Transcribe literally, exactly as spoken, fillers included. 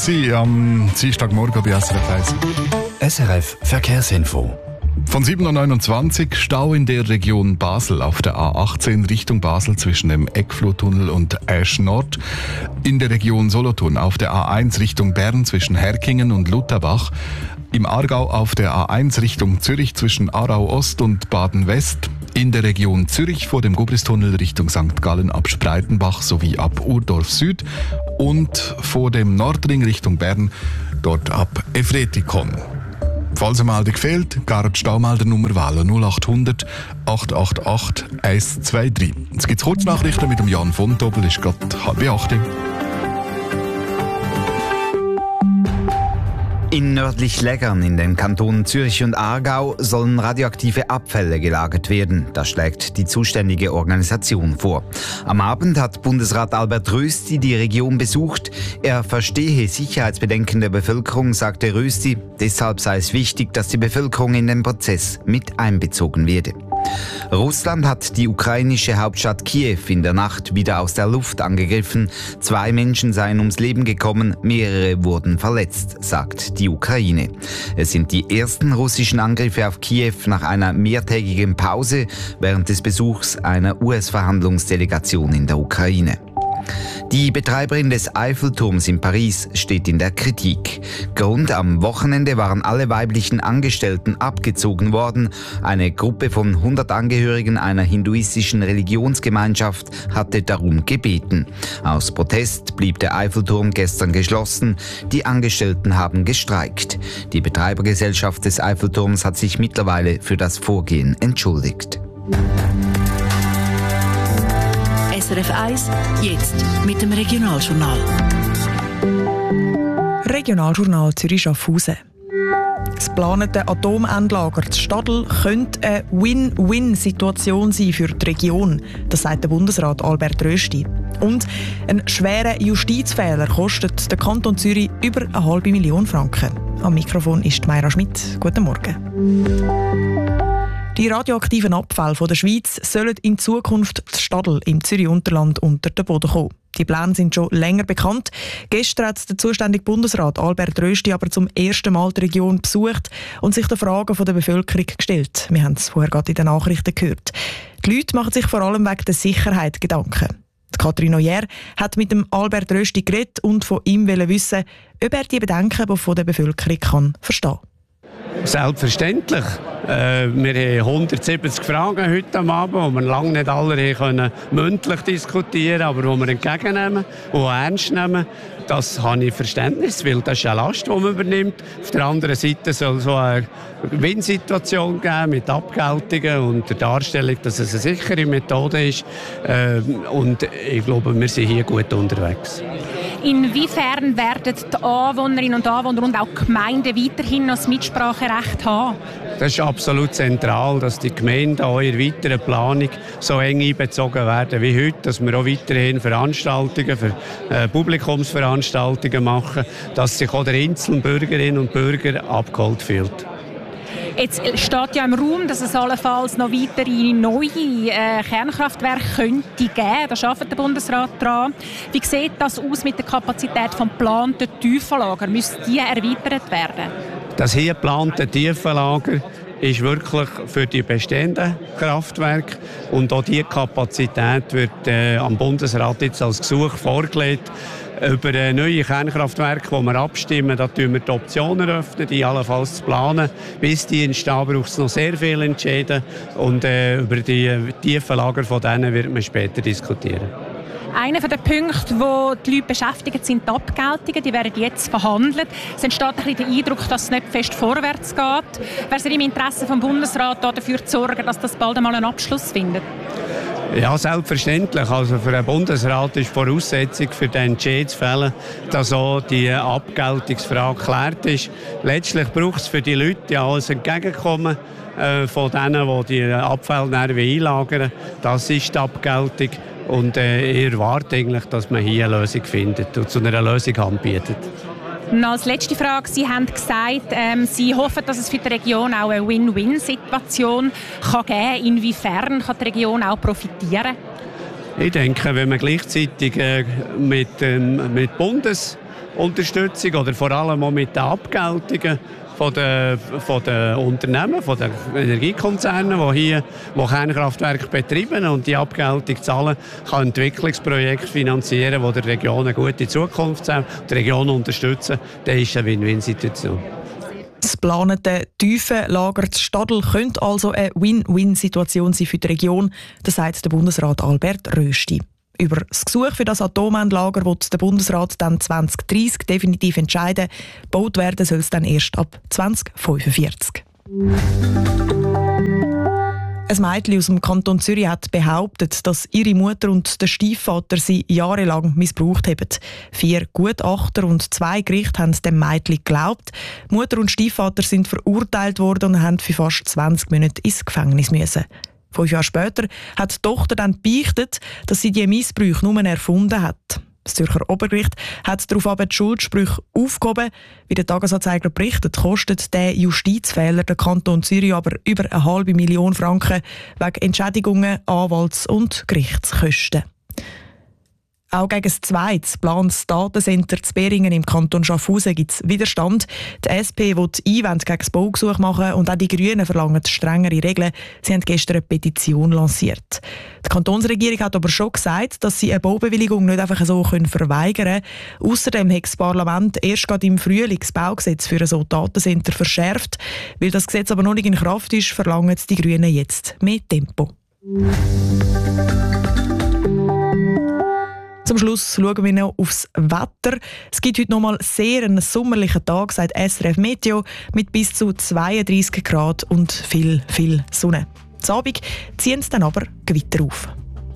Sie am Dienstagmorgen bei S R F eins. S R F Verkehrsinfo. Von sieben Uhr neunundzwanzig Stau in der Region Basel auf der A achtzehn Richtung Basel zwischen dem Eckflohtunnel und Asch Nord. In der Region Solothurn auf der A eins Richtung Bern zwischen Herkingen und Lutherbach. Im Aargau auf der A eins Richtung Zürich zwischen Aarau Ost und Baden West. In der Region Zürich vor dem Gubristunnel Richtung Sankt Gallen ab Spreitenbach sowie ab Urdorf Süd. Und vor dem Nordring Richtung Bern dort ab Efretikon. Falls eine Meldung fehlt, gerne die Staumeldernummer wählen null acht hundert acht acht acht eins zwei drei. Jetzt gibt es Kurznachrichten mit dem Jan von Tobel, ist gerade halb acht. In Nördlich-Leggern in den Kantonen Zürich und Aargau sollen radioaktive Abfälle gelagert werden. Das schlägt die zuständige Organisation vor. Am Abend hat Bundesrat Albert Rösti die Region besucht. Er verstehe Sicherheitsbedenken der Bevölkerung, sagte Rösti. Deshalb sei es wichtig, dass die Bevölkerung in den Prozess mit einbezogen werde. Russland hat die ukrainische Hauptstadt Kiew in der Nacht wieder aus der Luft angegriffen. Zwei Menschen seien ums Leben gekommen, mehrere wurden verletzt, sagt die Ukraine. Es sind die ersten russischen Angriffe auf Kiew nach einer mehrtägigen Pause während des Besuchs einer U S-Verhandlungsdelegation in der Ukraine. Die Betreiberin des Eiffelturms in Paris steht in der Kritik. Grund: am Wochenende waren alle weiblichen Angestellten abgezogen worden. Eine Gruppe von hundert Angehörigen einer hinduistischen Religionsgemeinschaft hatte darum gebeten. Aus Protest blieb der Eiffelturm gestern geschlossen. Die Angestellten haben gestreikt. Die Betreibergesellschaft des Eiffelturms hat sich mittlerweile für das Vorgehen entschuldigt. S R F eins, jetzt mit dem Regionaljournal. Regionaljournal Zürich-Schaffhausen. Das geplante Atomendlager zu Stadl könnte eine Win-Win-Situation sein für die Region, das sagt der Bundesrat Albert Rösti. Und ein schwerer Justizfehler kostet den Kanton Zürich über eine halbe Million Franken. Am Mikrofon ist Mayra Schmidt. Guten Morgen. Die radioaktiven Abfälle von der Schweiz sollen in Zukunft zu Stadl im Zürich-Unterland unter den Boden kommen. Die Pläne sind schon länger bekannt. Gestern hat der zuständige Bundesrat Albert Rösti aber zum ersten Mal die Region besucht und sich den Fragen der Bevölkerung gestellt. Wir haben es vorher gerade in den Nachrichten gehört. Die Leute machen sich vor allem wegen der Sicherheit Gedanken. Die Katrin Oyer hat mit dem Albert Rösti geredet und von ihm wissen, ob er die Bedenken von der Bevölkerung kann verstehen kann. Selbstverständlich. Äh, wir haben hundertsiebzig Fragen heute am Abend, die wir lange nicht alle können mündlich diskutieren, aber die wir entgegennehmen und ernst nehmen. Das habe ich Verständnis, weil das ist eine Last, die man übernimmt. Auf der anderen Seite soll es so eine Gewinnsituation geben mit Abgeltungen und der Darstellung, dass es eine sichere Methode ist. Äh, und ich glaube, wir sind hier gut unterwegs. Inwiefern werden die Anwohnerinnen und Anwohner und auch die Gemeinden weiterhin noch das Mitspracherecht haben? Das ist absolut zentral, dass die Gemeinden auch in der weiteren Planung so eng einbezogen werden wie heute, dass wir auch weiterhin Veranstaltungen, für, äh, Publikumsveranstaltungen machen, dass sich auch der einzelne Bürgerinnen und Bürger abgeholt fühlt. Jetzt steht ja im Raum, dass es allenfalls noch weitere neue äh, Kernkraftwerke könnte geben. Da arbeitet der Bundesrat dran. Wie sieht das aus mit der Kapazität des geplanten Tiefenlager? Müssen die erweitert werden? Das hier geplante Tiefenlager ist wirklich für die bestehenden Kraftwerke. Und auch diese Kapazität wird äh, am Bundesrat jetzt als Gesuch vorgelegt. Über neue Kernkraftwerke, die wir abstimmen, da öffnen wir die Optionen, öffnen, die allenfalls zu planen. Bis die entstehen, braucht es noch sehr viel Entscheiden. Und äh, über die tiefen Lager von denen wird man später diskutieren. Einer der Punkte, wo die Leute beschäftigt, sind die Abgeltungen. Die werden jetzt verhandelt. Es entsteht ein bisschen der Eindruck, dass es nicht fest vorwärts geht. Wäre es im Interesse des Bundesrats dafür zu sorgen, dass das bald einmal einen Abschluss findet? Ja, selbstverständlich. Also für den Bundesrat ist die Voraussetzung für den Entscheid zu fällen, dass auch die Abgeltungsfrage geklärt ist. Letztlich braucht es für die Leute ja alles Entgegenkommen äh, von denen, die die Abfälle einlagern. Das ist die Abgeltung. Und äh, ich erwarte eigentlich, dass man hier eine Lösung findet und zu einer Lösung anbietet. Und als letzte Frage, Sie haben gesagt, ähm, Sie hoffen, dass es für die Region auch eine Win-Win-Situation kann geben kann. Inwiefern kann die Region auch profitieren? Ich denke, wenn man gleichzeitig äh, mit, ähm, mit Bundesunterstützung oder vor allem auch mit den Abgeltungen von den, von den Unternehmen, von den Energiekonzernen, die hier die Kernkraftwerke betreiben und die Abgeltung zahlen, kann Entwicklungsprojekte finanzieren, die der Region eine gute Zukunft haben, die Region unterstützen, dann ist es eine Win-Win-Situation. Das geplante Tiefenlager zu Stadl könnte also eine Win-Win-Situation sein für die Region, das sagt der Bundesrat Albert Rösti. Über das Gesuch für das Atomendlager wird der Bundesrat dann zwanzig dreissig definitiv entscheiden. Gebaut werden soll es dann erst ab zwanzig fünfundvierzig. Ein Mädchen aus dem Kanton Zürich hat behauptet, dass ihre Mutter und der Stiefvater sie jahrelang missbraucht haben. Vier Gutachter und zwei Gerichte haben dem Mädchen geglaubt. Mutter und Stiefvater sind verurteilt worden und haben für fast zwanzig Monate ins Gefängnis müssen. Fünf Jahre später hat die Tochter dann beichtet, dass sie die Missbrauch nur erfunden hat. Das Zürcher Obergericht hat darauf aber die Schuldsprüche aufgehoben. Wie der Tagesanzeiger berichtet, kostet der Justizfehler der Kanton Zürich aber über eine halbe Million Franken wegen Entschädigungen, Anwalts- und Gerichtskosten. Auch gegen das zweite geplantes Datencenter zu Beringen im Kanton Schaffhausen gibt es Widerstand. Die S P will Einwände gegen das Baugesuch machen und auch die Grünen verlangen strengere Regeln. Sie haben gestern eine Petition lanciert. Die Kantonsregierung hat aber schon gesagt, dass sie eine Baubewilligung nicht einfach so verweigern können. Außerdem hat das Parlament erst gerade im Frühling das Baugesetz für so Datencenter verschärft. Weil das Gesetz aber noch nicht in Kraft ist, verlangen die Grünen jetzt mehr Tempo. Zum Schluss schauen wir noch aufs Wetter. Es gibt heute noch mal sehr einen sommerlichen Tag, sagt S R F Meteo, mit bis zu zweiunddreissig Grad und viel, viel Sonne. Am Abend ziehen es dann aber Gewitter auf.